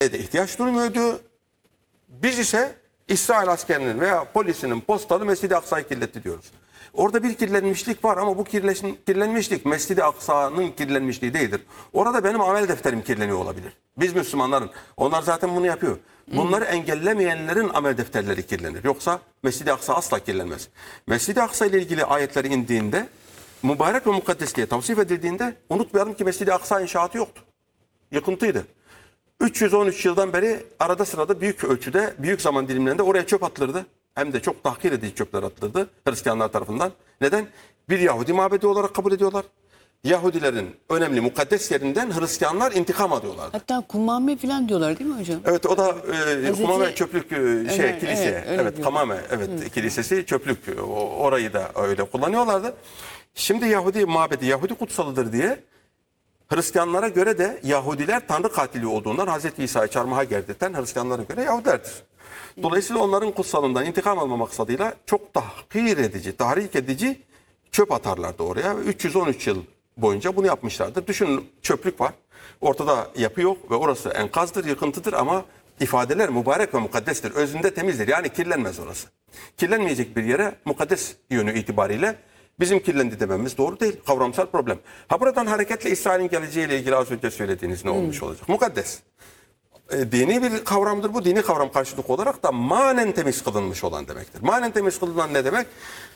de ihtiyaç duymuyordu. Biz ise İsrail askerinin veya polisinin postalı Mescid-i Aksa'yı kirletti diyoruz. Orada bir kirlenmişlik var ama bu kirlenmişlik Mescid-i Aksa'nın kirlenmişliği değildir. Orada benim amel defterim kirleniyor olabilir. Biz Müslümanların, onlar zaten bunu yapıyor. Bunları engellemeyenlerin amel defterleri kirlenir. Yoksa Mescid-i Aksa asla kirlenmez. Mescid-i Aksa ile ilgili ayetleri indiğinde, mübarek ve mukaddes diye tavsif edildiğinde unutmayalım ki Mescid-i Aksa inşaatı yoktu. Yıkıntıydı. 313 yıldan beri arada sırada büyük ölçüde, büyük zaman dilimlerinde oraya çöp atılırdı. Hem de çok tahkir edici çöpler atılırdı Hristiyanlar tarafından. Neden? Bir Yahudi mabedi olarak kabul ediyorlar. Yahudilerin önemli mukaddes yerinden Hristiyanlar intikam alıyorlardı. Hatta Kumame falan diyorlar değil mi hocam? Evet, o da Kumame çöplük kilise. Evet, Kamame kilisesi çöplük. Orayı da öyle kullanıyorlardı. Şimdi Yahudi mabedi, Yahudi kutsalıdır diye Hristiyanlara göre de Yahudiler Tanrı katili olduğundan Hazreti İsa'yı çarmıha gerdirten Hristiyanlara göre Yahudilerdir. Dolayısıyla onların kutsalından intikam alma maksadıyla çok tahkir edici, tahrik edici çöp atarlardı oraya. 313 yıl boyunca bunu yapmışlardır. Düşünün, çöplük var. Ortada yapı yok ve orası enkazdır, yıkıntıdır ama ifadeler mübarek ve mukaddestir. Özünde temizdir. Yani kirlenmez orası. Kirlenmeyecek bir yere mukaddes yönü itibariyle bizim kirlendi dememiz doğru değil. Kavramsal problem. Buradan hareketle İsrail'in geleceğiyle ilgili az önce söylediğiniz ne olmuş olacak? Mukaddes. Dini bir kavramdır bu. Dini kavram karşılık olarak da manen temiz kılınmış olan demektir. Manen temiz kılınan ne demek?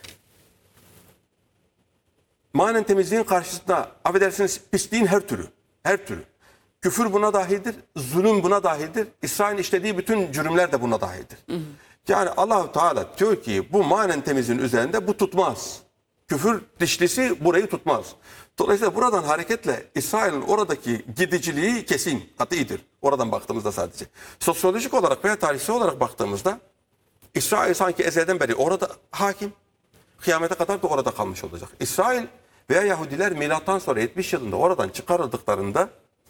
Manen temizliğin karşısında affedersiniz pisliğin her türü. Her türü. Küfür buna dahildir. Zulüm buna dahildir. İsrail'in işlediği bütün cürümler de buna dahildir. Yani Allah-u Teala diyor ki bu manen temizliğin üzerinde bu tutmaz. Küfür dişlisi burayı tutmaz. Dolayısıyla buradan hareketle İsrail'in oradaki gidiciliği kesin, katidir. Oradan baktığımızda sadece. Sosyolojik olarak veya tarihsel olarak baktığımızda İsrail sanki ezelden beri orada hakim. Kıyamete kadar da orada kalmış olacak. İsrail veya Yahudiler milattan sonra 70 yılında oradan çıkarıldıklarında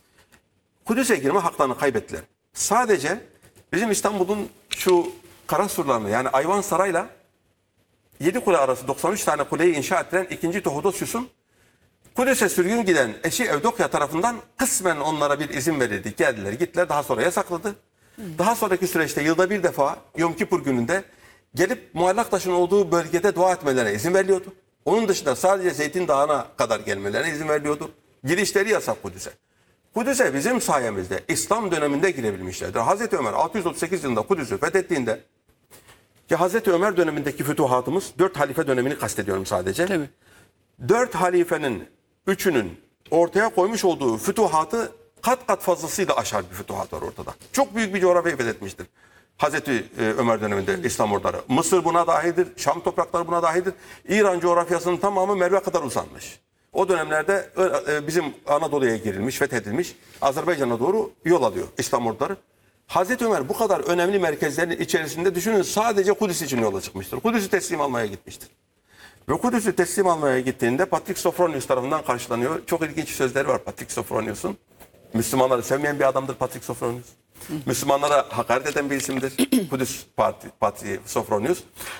Kudüs'e girme haklarını kaybettiler. Sadece bizim İstanbul'un şu kara surlarını yani Ayvansaray'la 7 kule arası 93 tane kuleyi inşa ettiren 2. Teodosius'un Kudüs'e sürgün giden eşi Evdokya tarafından kısmen onlara bir izin verildi. Geldiler gittiler, daha sonra yasakladı. Daha sonraki süreçte yılda bir defa Yom Kipur gününde gelip muallak taşın olduğu bölgede dua etmelerine izin veriliyordu. Onun dışında sadece Zeytin Dağı'na kadar gelmelerine izin veriliyordu. Girişleri yasak Kudüs'e. Kudüs'e bizim sayemizde İslam döneminde girebilmişlerdir. Hazreti Ömer 638 yılında Kudüs'ü fethettiğinde ki Hazreti Ömer dönemindeki fütuhatımız 4 halife dönemini kastediyorum sadece. Tabii. 4 halifenin 3'ünün ortaya koymuş olduğu fütuhatı kat kat fazlasıyla aşar bir fütuhat var ortada. Çok büyük bir coğrafyayı fethetmiştir. Hazreti Ömer döneminde İslam orduları. Mısır buna dahildir, Şam toprakları buna dahildir. İran coğrafyasının tamamı Merve kadar uzanmış. O dönemlerde bizim Anadolu'ya girilmiş, fethedilmiş, Azerbaycan'a doğru yol alıyor İslam orduları. Hazreti Ömer bu kadar önemli merkezlerin içerisinde düşünün sadece Kudüs için yola çıkmıştır. Kudüs'ü teslim almaya gitmiştir. Ve Kudüs'ü teslim almaya gittiğinde Patrik Sofronius tarafından karşılanıyor. Çok ilginç sözleri var Patrik Sofronius'un. Müslümanları sevmeyen bir adamdır Patrik Sofronius. Müslümanlara hakaret eden bir isimdir. Kudüs Patrik Sofronius.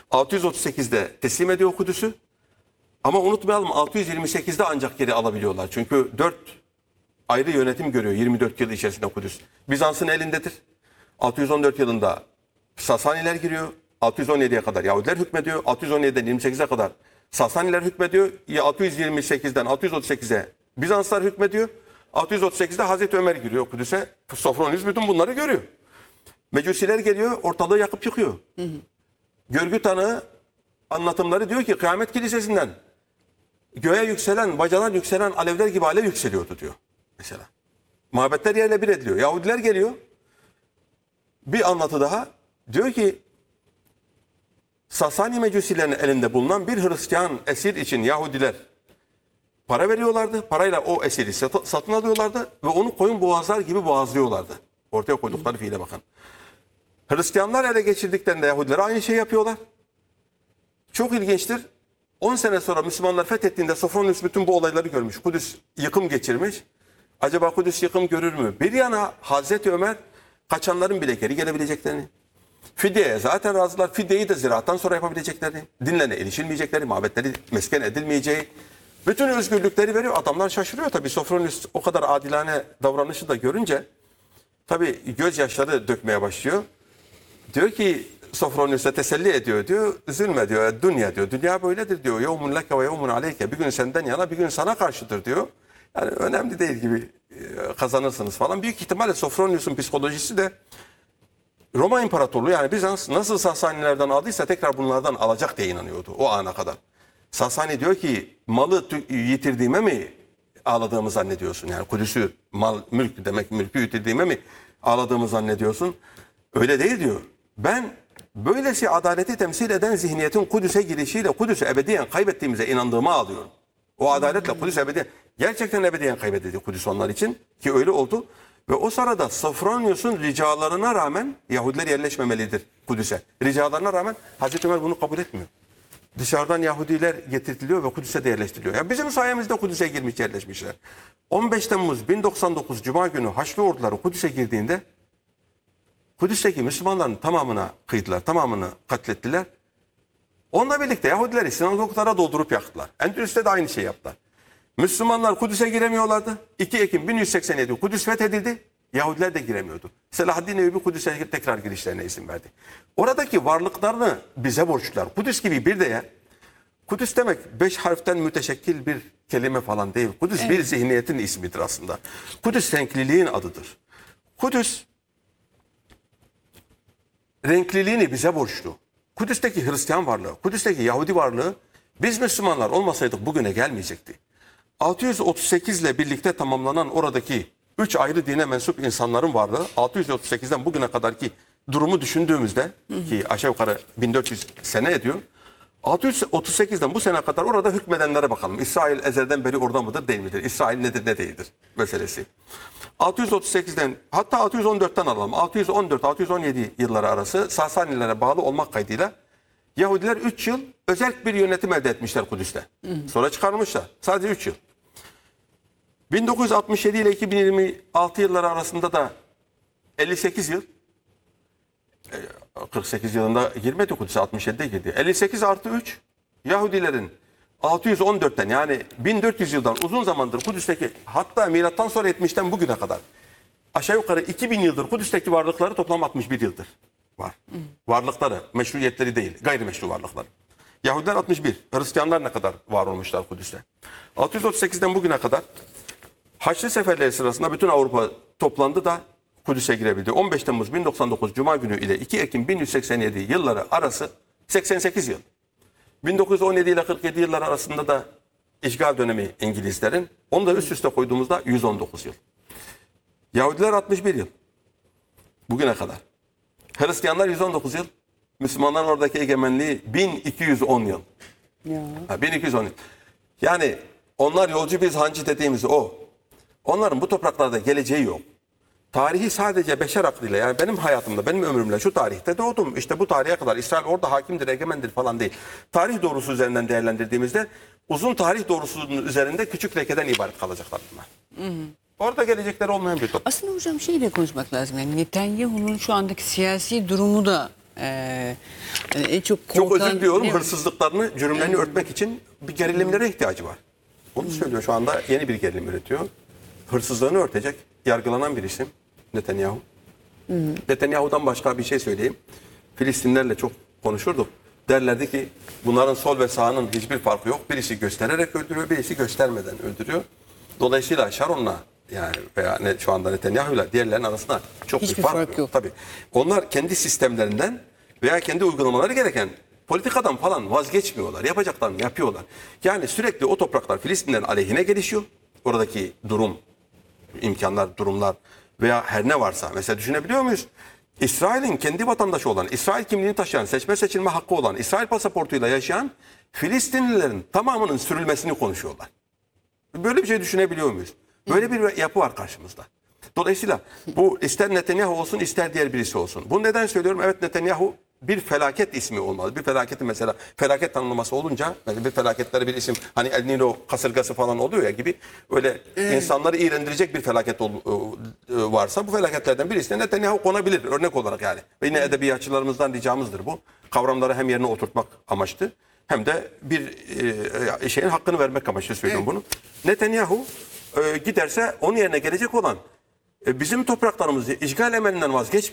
638'de teslim ediyor Kudüs'ü. Ama unutmayalım 628'de ancak geri alabiliyorlar. Çünkü 4 ayrı yönetim görüyor 24 yıl içerisinde Kudüs. Bizans'ın elindedir. 614 yılında Sasaniler giriyor. 617'ye kadar Yahudiler hükmediyor. 617'den 28'e kadar Sasaniler hükmediyor. 628'den 638'e Bizanslar hükmediyor. 638'de Hazreti Ömer giriyor Kudüs'e. Sofronius bütün bunları görüyor. Mecusiler geliyor, ortalığı yakıp yıkıyor. Görgü tanığı anlatımları diyor ki Kıyamet Kilisesi'nden göğe yükselen, bacadan yükselen alevler gibi alev yükseliyordu diyor mesela. Mabetler yerle bir ediliyor. Yahudiler geliyor. Bir anlatı daha diyor ki Sasani mecusilerinin elinde bulunan bir Hristiyan esir için Yahudiler para veriyorlardı. Parayla o esiri satın alıyorlardı ve onu koyun boğazlar gibi boğazlıyorlardı. Ortaya koydukları fiile bakın. Hristiyanlar ele geçirdiklerinde Yahudiler aynı şeyi yapıyorlar. Çok ilginçtir. 10 sene sonra Müslümanlar fethettiğinde Sofronius bütün bu olayları görmüş. Kudüs yıkım geçirmiş. Acaba Kudüs yıkım görür mü? Bir yana Hazreti Ömer kaçanların bile geri gelebileceklerini, fidyeye zaten razılar, fidyeyi de ziraattan sonra yapabileceklerini, dinlerine erişilmeyecekleri, mabetleri mesken edilmeyeceği, bütün özgürlükleri veriyor. Adamlar şaşırıyor tabii. Sofronius o kadar adilane davranışı da görünce tabii gözyaşları dökmeye başlıyor. Diyor ki Sofronius'a teselli ediyor diyor. Üzülme diyor. Dünya diyor. Dünya böyledir diyor. Yevmun leke ve yevmun aleyke. Bir gün senden yana bir gün sana karşıdır diyor. Yani önemli değil gibi kazanırsınız falan. Büyük ihtimalle Sofronius'un psikolojisi de Roma İmparatorluğu yani Bizans nasıl Sasanilerden aldıysa tekrar bunlardan alacak diye inanıyordu o ana kadar. Sasani diyor ki malı yitirdiğime mi ağladığımı zannediyorsun? Yani Kudüs'ü mal mülk demek mülkü yitirdiğime mi ağladığımı zannediyorsun? Öyle değil diyor. Ben böylesi adaleti temsil eden zihniyetin Kudüs'e girişiyle Kudüs'ü ebediyen kaybettiğimize inandığımı ağlıyorum. O adaletle Kudüs ebediyen, gerçekten ebediyen kaybedildi Kudüs onlar için ki öyle oldu. Ve o sırada Sofronius'un ricalarına rağmen Yahudiler yerleşmemelidir Kudüs'e. Ricalarına rağmen Hazreti Ömer bunu kabul etmiyor. Dışarıdan Yahudiler getirtiliyor ve Kudüs'e de yerleştiriliyor. Yani bizim sayemizde Kudüs'e girmiş yerleşmişler. 15 Temmuz 1099 Cuma günü Haçlı orduları Kudüs'e girdiğinde Kudüs'teki Müslümanların tamamına kıydılar, tamamını katlettiler. Onunla birlikte Yahudileri sinagoglara doldurup yaktılar. Endülüs'te de aynı şey yaptılar. Müslümanlar Kudüs'e giremiyorlardı. 2 Ekim 1187 Kudüs fethedildi. Yahudiler de giremiyordu. Selahaddin Eyyubi Kudüs'e tekrar girişlerine izin verdi. Oradaki varlıklarını bize borçlular. Kudüs gibi bir de yer. Kudüs demek 5 harften müteşekkil bir kelime falan değil. Kudüs bir zihniyetin ismidir aslında. Kudüs renkliliğin adıdır. Kudüs renkliliğini bize borçlu. Kudüs'teki Hristiyan varlığı, Kudüs'teki Yahudi varlığı biz Müslümanlar olmasaydık bugüne gelmeyecekti. 638 ile birlikte tamamlanan oradaki 3 ayrı dine mensup insanların varlığı 638'den bugüne kadarki durumu düşündüğümüzde ki aşağı yukarı 1400 sene ediyor. 638'den bu sene kadar orada hükmedenlere bakalım. İsrail ezelden beri orada mıdır değil midir? İsrail nedir ne değildir meselesi. 638'den hatta 614'ten alalım. 614-617 yılları arası Sasanilere bağlı olmak kaydıyla Yahudiler 3 yıl özel bir yönetim elde etmişler Kudüs'te. Sonra çıkarmışlar. Sadece 3 yıl. 1967 ile 2026 yılları arasında da 58 yıl 48 yılında girmedi Kudüs'e 67'de girdi. 58 artı 3 Yahudilerin 614'ten yani 1400 yıldan uzun zamandır Kudüs'teki hatta milattan sonra 70'ten bugüne kadar aşağı yukarı 2000 yıldır Kudüs'teki varlıkları toplam 61 yıldır var. Varlıkları, meşruiyetleri değil, gayrimeşru varlıkları. Yahudiler 61, Hristiyanlar ne kadar var olmuşlar Kudüs'te? 638'den bugüne kadar Haçlı seferleri sırasında bütün Avrupa toplandı da Kudüs'e girebildi. 15 Temmuz 1099 Cuma günü ile 2 Ekim 1187 yılları arası 88 yıl. 1917 ile 47 yılları arasında da işgal dönemi İngilizlerin. Onu da üst üste koyduğumuzda 119 yıl. Yahudiler 61 yıl. Bugüne kadar. Hristiyanlar 119 yıl. Müslümanların oradaki egemenliği 1210 yıl. Ya. 1210 yıl. Yani onlar yolcu biz hancı dediğimiz o. Onların bu topraklarda geleceği yok. Tarihi sadece beşer aklıyla yani benim hayatımda, benim ömrümle şu tarihte doğdum. İşte bu tarihe kadar İsrail orada hakimdir, egemendir falan değil. Tarih doğrusu üzerinden değerlendirdiğimizde uzun tarih doğrusunun üzerinde küçük lekeden ibaret kalacaklar bunlar. Orada gelecekleri olmayan bir toplum. Aslında hocam şeyle konuşmak lazım. Yani Netanyahu'nun şu andaki siyasi durumu da en çok korkan... Çok özür diliyorum, değil mi? hırsızlıklarını, cürümlerini örtmek için bir gerilimlere ihtiyacı var. Onu söylüyor şu anda, yeni bir gerilim üretiyor. Hırsızlığını örtecek, yargılanan bir isim Netanyahu. Netanyahu'dan başka bir şey söyleyeyim. Filistinlerle çok konuşurduk. Derlerdi ki bunların sol ve sağının hiçbir farkı yok. Birisi göstererek öldürüyor, birisi göstermeden öldürüyor. Dolayısıyla Sharon'la yani veya şu anda Netanyahu'yla diğerlerinin arasında çok Hiçbir bir fark fark yok. Tabii. Onlar kendi sistemlerinden veya kendi uygulamaları gereken politikadan falan vazgeçmiyorlar. Yapacaklarını yapıyorlar. Yani sürekli o topraklar Filistinlerin aleyhine gelişiyor. Oradaki durum, imkanlar, durumlar veya her ne varsa. Mesela düşünebiliyor muyuz? İsrail'in kendi vatandaşı olan, İsrail kimliğini taşıyan, seçme seçilme hakkı olan, İsrail pasaportuyla yaşayan Filistinlilerin tamamının sürülmesini konuşuyorlar. Böyle bir şey düşünebiliyor muyuz? Böyle bir yapı var karşımızda. Dolayısıyla bu ister Netanyahu olsun ister diğer birisi olsun. Bunu neden söylüyorum? Evet, Netanyahu bir felaket ismi olmalı. Bir felaketi mesela felaket tanımlaması olunca yani bir felaketlere bir isim hani El Nino kasırgası falan oluyor ya gibi öyle insanları iğrendirecek bir felaket varsa bu felaketlerden birisine Netanyahu konabilir örnek olarak yani. Ve yine edebiyatçılarımızdan ricamızdır bu. Kavramları hem yerine oturtmak amaçlı hem de bir şeyin hakkını vermek amaçlı söylüyorum bunu. Netanyahu giderse onun yerine gelecek olan bizim topraklarımızı işgal emelinden vazgeçmiyor.